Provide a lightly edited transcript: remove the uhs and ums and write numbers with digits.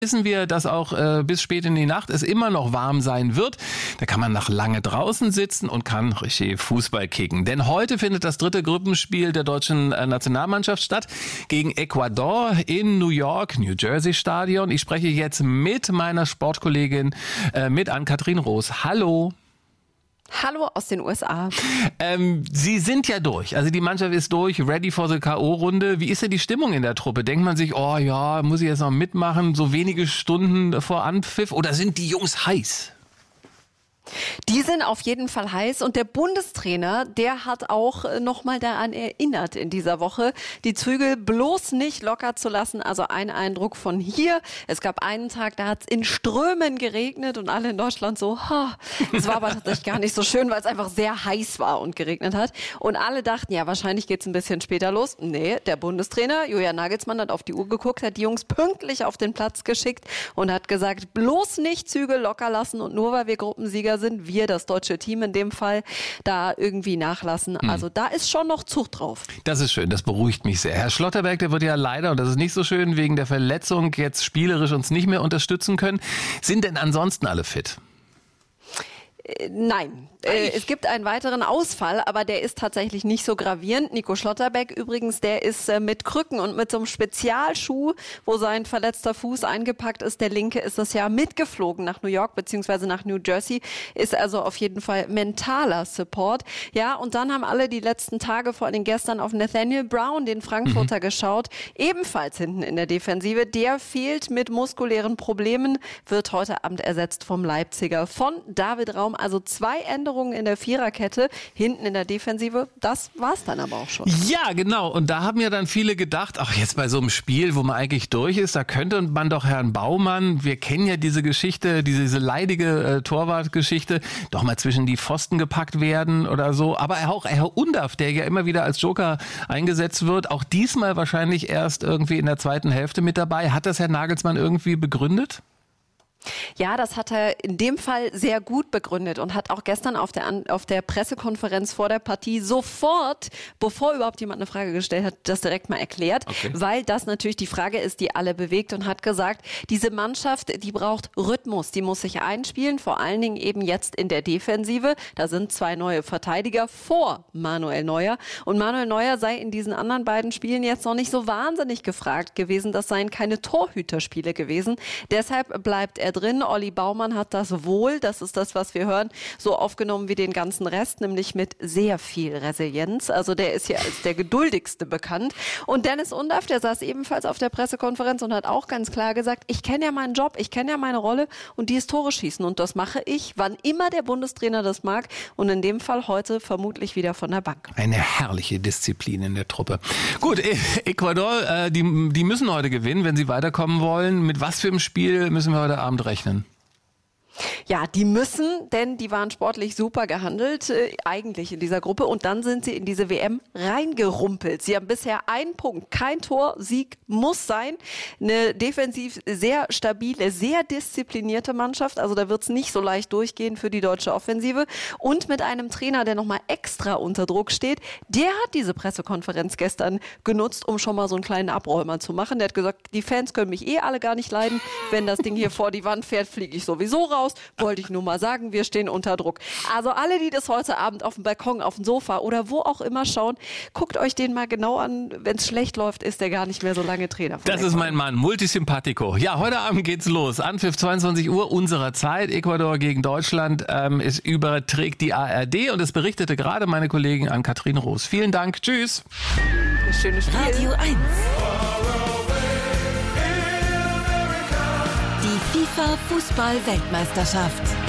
Wissen wir, dass auch bis spät in die Nacht es immer noch warm sein wird. Da kann man noch lange draußen sitzen und kann richtig Fußball kicken. Denn heute findet das dritte Gruppenspiel der deutschen Nationalmannschaft statt gegen Ecuador in New York, New Jersey Stadion. Ich spreche jetzt mit meiner Sportkollegin, mit Ann-Kathrin Roos. Hallo. Hallo aus den USA. Sie sind ja durch. Also die Mannschaft ist durch, ready for the K.O.-Runde. Wie ist denn die Stimmung in der Truppe? Denkt man sich, oh ja, muss ich jetzt noch mitmachen, so wenige Stunden vor Anpfiff? Oder sind die Jungs heiß? Die sind auf jeden Fall heiß und der Bundestrainer, der hat auch nochmal daran erinnert in dieser Woche, die Zügel bloß nicht locker zu lassen. Also ein Eindruck von hier. Es gab einen Tag, da hat es in Strömen geregnet und alle in Deutschland so, es war aber tatsächlich gar nicht so schön, weil es einfach sehr heiß war und geregnet hat. Und alle dachten, ja, wahrscheinlich geht es ein bisschen später los. Nee, der Bundestrainer, Julian Nagelsmann, hat auf die Uhr geguckt, hat die Jungs pünktlich auf den Platz geschickt und hat gesagt, bloß nicht Zügel locker lassen und nur weil wir Gruppensieger sind, wir, das deutsche Team in dem Fall, da irgendwie nachlassen. Also da ist schon noch Zucht drauf. Das ist schön, das beruhigt mich sehr. Herr Schlotterbeck, der wird ja leider, und das ist nicht so schön, wegen der Verletzung jetzt spielerisch uns nicht mehr unterstützen können. Sind denn ansonsten alle fit? Nein, es gibt einen weiteren Ausfall, aber der ist tatsächlich nicht so gravierend. Nico Schlotterbeck übrigens, der ist mit Krücken und mit so einem Spezialschuh, wo sein verletzter Fuß eingepackt ist, der linke, ist das ja mitgeflogen nach New York bzw. nach New Jersey, ist also auf jeden Fall mentaler Support. Ja, und dann haben alle die letzten Tage, vor allem gestern, auf Nathaniel Brown, den Frankfurter, geschaut, ebenfalls hinten in der Defensive. Der fehlt mit muskulären Problemen, wird heute Abend ersetzt vom Leipziger, von David Raum. Also 2 Änderungen in der Viererkette, hinten in der Defensive. Das war's dann aber auch schon. Ja, genau. Und da haben ja dann viele gedacht, ach, jetzt bei so einem Spiel, wo man eigentlich durch ist, da könnte man doch Herrn Baumann, wir kennen ja diese Geschichte, diese leidige Torwartgeschichte, doch mal zwischen die Pfosten gepackt werden oder so. Aber auch Herr Undaff, der ja immer wieder als Joker eingesetzt wird, auch diesmal wahrscheinlich erst irgendwie in der zweiten Hälfte mit dabei. Hat das Herr Nagelsmann irgendwie begründet? Ja, das hat er in dem Fall sehr gut begründet und hat auch gestern auf der Pressekonferenz vor der Partie sofort, bevor überhaupt jemand eine Frage gestellt hat, das direkt mal erklärt, weil das natürlich die Frage ist, die alle bewegt, und hat gesagt, diese Mannschaft, die braucht Rhythmus, die muss sich einspielen, vor allen Dingen eben jetzt in der Defensive. Da sind 2 neue Verteidiger vor Manuel Neuer, und Manuel Neuer sei in diesen anderen beiden Spielen jetzt noch nicht so wahnsinnig gefragt gewesen. Das seien keine Torhüterspiele gewesen. Deshalb bleibt er drin. Olli Baumann hat das wohl, das ist das, was wir hören, so aufgenommen wie den ganzen Rest, nämlich mit sehr viel Resilienz. Also der ist hier als der geduldigste bekannt. Und Dennis Undaff, der saß ebenfalls auf der Pressekonferenz und hat auch ganz klar gesagt, ich kenne ja meinen Job, ich kenne ja meine Rolle und die ist Tore schießen. Und das mache ich, wann immer der Bundestrainer das mag. Und in dem Fall heute vermutlich wieder von der Bank. Eine herrliche Disziplin in der Truppe. Gut, Ecuador, die müssen heute gewinnen, wenn sie weiterkommen wollen. Mit was für einem Spiel müssen wir heute Abend rechnen? Ja, die müssen, denn die waren sportlich super gehandelt, eigentlich in dieser Gruppe. Und dann sind sie in diese WM reingerumpelt. Sie haben bisher 1 Punkt, kein Tor, Sieg muss sein. Eine defensiv sehr stabile, sehr disziplinierte Mannschaft. Also da wird es nicht so leicht durchgehen für die deutsche Offensive. Und mit einem Trainer, der nochmal extra unter Druck steht, der hat diese Pressekonferenz gestern genutzt, um schon mal so einen kleinen Abräumer zu machen. Der hat gesagt, die Fans können mich alle gar nicht leiden. Wenn das Ding hier vor die Wand fährt, fliege ich sowieso raus. Wollte ich nur mal sagen, wir stehen unter Druck. Also alle, die das heute Abend auf dem Balkon, auf dem Sofa oder wo auch immer schauen, guckt euch den mal genau an. Wenn es schlecht läuft, ist der gar nicht mehr so lange Trainer. Das ist mein Mann, Multisympathico. Ja, heute Abend geht's los. Anpfiff 22 Uhr unserer Zeit. Ecuador gegen Deutschland. Es überträgt die ARD und es berichtete gerade meine Kollegin Ann-Kathrin Roos. Vielen Dank. Tschüss. Schönes Spiel. Radio 1. Die FIFA-Fußball-Weltmeisterschaft.